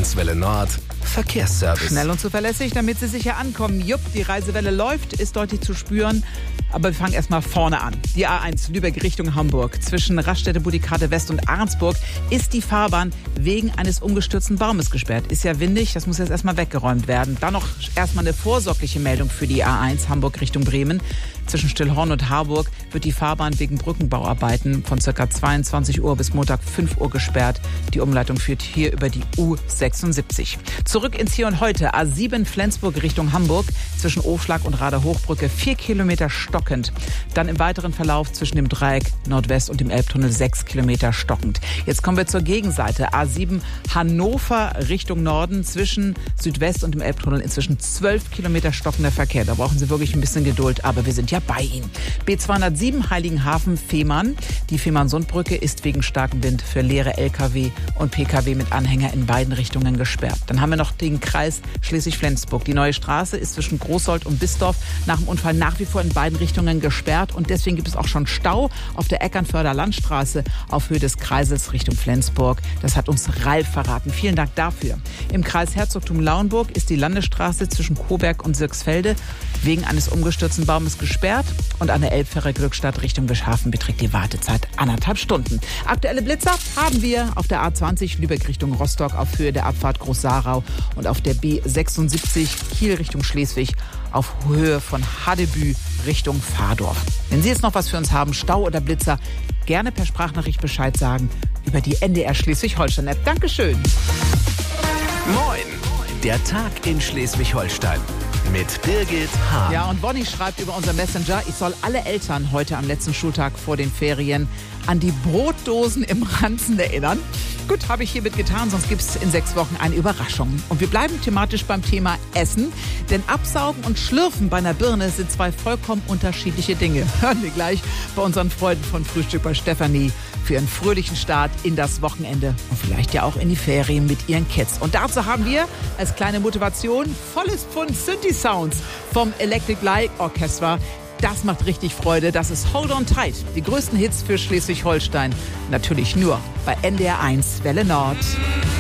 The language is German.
1 Welle Nord. Verkehrsservice. Schnell und zuverlässig, damit Sie sicher ankommen. Jupp, die Reisewelle läuft, ist deutlich zu spüren. Aber wir fangen erstmal vorne an. Die A1 Lübeck Richtung Hamburg. Zwischen Raststätte Budikade West und Ahrensburg ist die Fahrbahn wegen eines umgestürzten Baumes gesperrt. Ist ja windig, das muss jetzt erstmal weggeräumt werden. Dann noch erstmal eine vorsorgliche Meldung für die A1 Hamburg Richtung Bremen. Zwischen Stillhorn und Harburg wird die Fahrbahn wegen Brückenbauarbeiten von ca. 22 Uhr bis Montag 5 Uhr gesperrt. Die Umleitung führt hier über die U76. Zurück ins Hier und Heute. A7 Flensburg Richtung Hamburg. Zwischen Ofschlag und Rader Hochbrücke 4 Kilometer stockend. Dann im weiteren Verlauf zwischen dem Dreieck Nordwest und dem Elbtunnel 6 Kilometer stockend. Jetzt kommen wir zur Gegenseite. A7 Hannover Richtung Norden. Zwischen Südwest und dem Elbtunnel inzwischen 12 Kilometer stockender Verkehr. Da brauchen Sie wirklich ein bisschen Geduld, aber wir sind ja bei Ihnen. B207 Heiligenhafen Fehmarn. Die Fehmarn-Sundbrücke ist wegen starkem Wind für leere Lkw und Pkw mit Anhänger in beiden Richtungen gesperrt. Dann haben wir noch den Kreis Schleswig-Flensburg. Die neue Straße ist zwischen Großsold und Bisdorf nach dem Unfall nach wie vor in beiden Richtungen gesperrt und deswegen gibt es auch schon Stau auf der Eckernförder Landstraße auf Höhe des Kreises Richtung Flensburg. Das hat uns Ralf verraten. Vielen Dank dafür. Im Kreis Herzogtum Lauenburg ist die Landesstraße zwischen Coburg und Sirksfelde wegen eines umgestürzten Baumes gesperrt und an der Elbfähre Glückstadt Richtung Wischhafen beträgt die Wartezeit 1,5 Stunden. Aktuelle Blitzer haben wir auf der A20 Lübeck Richtung Rostock auf Höhe der Abfahrt Groß-Sarau und auf der B76 Kiel Richtung Schleswig auf Höhe von Hadebü Richtung Fahrdorf. Wenn Sie jetzt noch was für uns haben, Stau oder Blitzer, gerne per Sprachnachricht Bescheid sagen über die NDR Schleswig-Holstein-App. Dankeschön. Moin, der Tag in Schleswig-Holstein. Mit Birgit Hahn. Ja, und Bonnie schreibt über unser Messenger, ich soll alle Eltern heute am letzten Schultag vor den Ferien an die Brotdosen im Ranzen erinnern. Gut, habe ich hiermit getan, sonst gibt es in 6 Wochen eine Überraschung. Und wir bleiben thematisch beim Thema Essen, denn Absaugen und Schlürfen bei einer Birne sind 2 vollkommen unterschiedliche Dinge. Hören wir gleich bei unseren Freunden von Frühstück bei Stefanie für einen fröhlichen Start in das Wochenende und vielleicht ja auch in die Ferien mit ihren Kids. Und dazu haben wir als kleine Motivation volles Pfund Synthi-Sounds vom Electric Light Orchestra. Das macht richtig Freude. Das ist Hold On Tight. Die größten Hits für Schleswig-Holstein. Natürlich nur bei NDR 1 Welle Nord.